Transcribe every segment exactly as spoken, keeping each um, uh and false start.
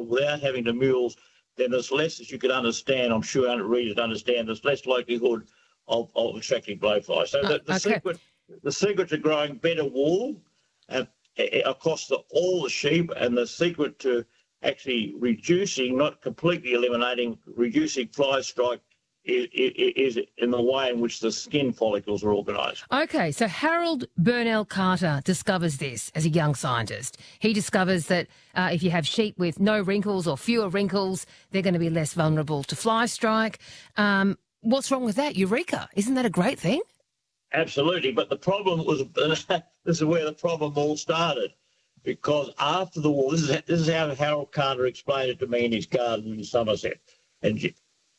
without having the mules, then there's less, as you could understand, I'm sure readers understand, there's less likelihood of, of attracting blowflies. So the, the, okay. secret, the secret to growing better wool uh, across the, all the sheep, and the secret to actually reducing, not completely eliminating, reducing fly strike is, is, is in the way in which the skin follicles are organised. Okay, so Harold Burnell Carter discovers this as a young scientist. He discovers that uh, if you have sheep with no wrinkles or fewer wrinkles, they're going to be less vulnerable to fly strike. Um, what's wrong with that? Eureka! Isn't that a great thing? Absolutely, but the problem was, this is where the problem all started, because after the war, this is, this is how Harold Carter explained it to me in his garden in Somerset. And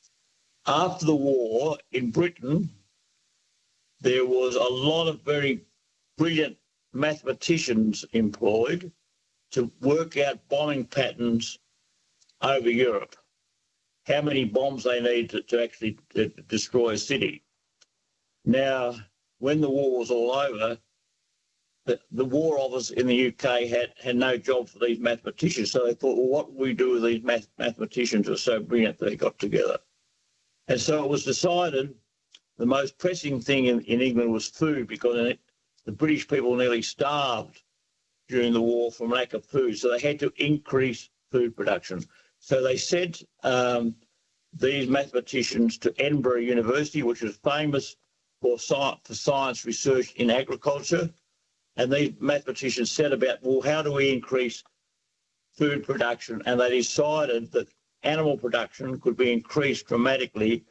after the war, in Britain, there was a lot of very brilliant mathematicians employed to work out bombing patterns over Europe, how many bombs they need to, to actually to destroy a city. Now, when the war was all over, the, the war office in the U K had, had no job for these mathematicians, so they thought, well, what will we do with these math, mathematicians who are so brilliant that they got together? And so it was decided the most pressing thing in, in England was food, because in it, the British people nearly starved during the war from lack of food, so they had to increase food production. So they sent um, these mathematicians to Edinburgh University, which was famous for science, for science research in agriculture, and these mathematicians set about, well, how do we increase food production? And they decided that animal production could be increased dramatically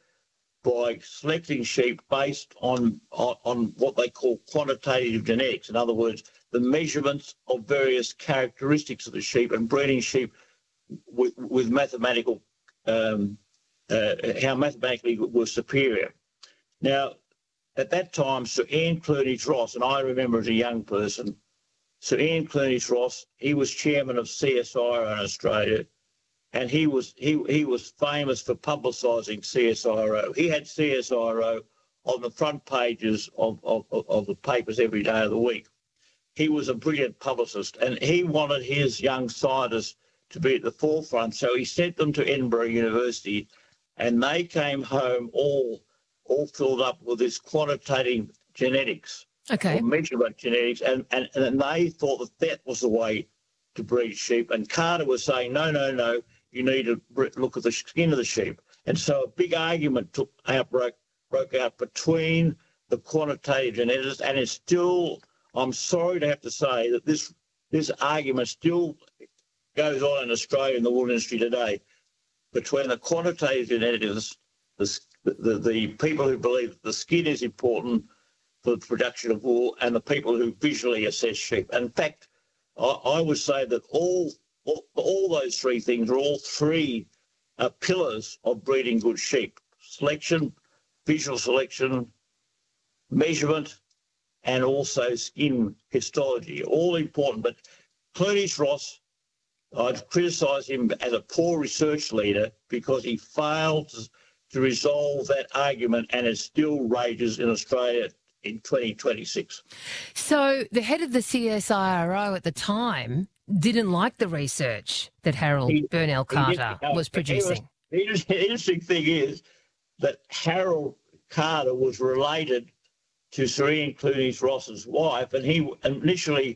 by selecting sheep based on, on, on what they call quantitative genetics. In other words, the measurements of various characteristics of the sheep, and breeding sheep with, with mathematical, um, uh, how mathematically were superior. Now, at that time, Sir Ian Clunies-Ross, and I remember as a young person, Sir Ian Clunies-Ross, he was chairman of C S I R O in Australia, and he was he he was famous for publicising C S I R O. He had C S I R O on the front pages of, of, of the papers every day of the week. He was a brilliant publicist, and he wanted his young scientists to be at the forefront, so he sent them to Edinburgh University, and they came home all all filled up with this quantitative genetics, okay, or measurement genetics, and, and, and they thought that that was the way to breed sheep. And Carter was saying, no, no, no, you need to look at the skin of the sheep. And so a big argument took out, broke, broke out between the quantitative geneticists, and it's still, I'm sorry to have to say that this this argument still goes on in Australia in the wool industry today, between the quantitative geneticists, the The, the people who believe that the skin is important for the production of wool, and the people who visually assess sheep. And in fact, I, I would say that all, all all those three things are all three uh, pillars of breeding good sheep: selection, visual selection, measurement, and also skin histology. All important. But Clunies-Ross, I'd criticise him as a poor research leader because he failed to to resolve that argument, and it still rages in Australia in twenty twenty-six. So the head of the C S I R O at the time didn't like the research that Harold he, Burnell Carter was producing. Was, the interesting thing is that Harold Carter was related to Sir Ian Clunies-Ross's wife, and he initially,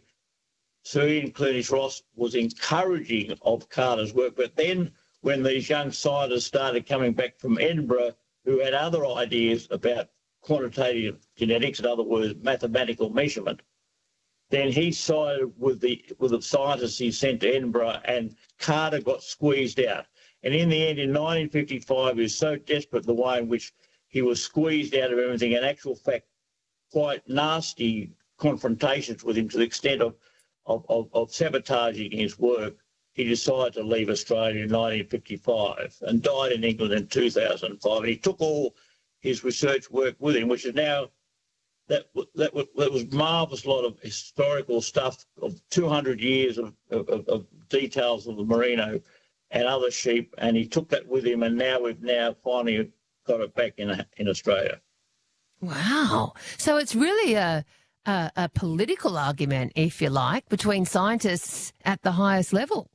Sir Ian Clunies-Ross was encouraging of Carter's work, but then when these young scientists started coming back from Edinburgh who had other ideas about quantitative genetics, in other words, mathematical measurement, then he sided with the with the scientists he sent to Edinburgh, and Carter got squeezed out. And in the end, in nineteen fifty-five, he was so desperate the way in which he was squeezed out of everything, in actual fact, quite nasty confrontations with him to the extent of, of, of, of sabotaging his work. He decided to leave Australia in nineteen fifty-five and died in England in two thousand five. And he took all his research work with him, which is now, that that, that was marvellous lot of historical stuff of two hundred years of, of, of details of the merino and other sheep, and he took that with him, and now we've now finally got it back in in Australia. Wow. So it's really a, a, a political argument, if you like, between scientists at the highest level.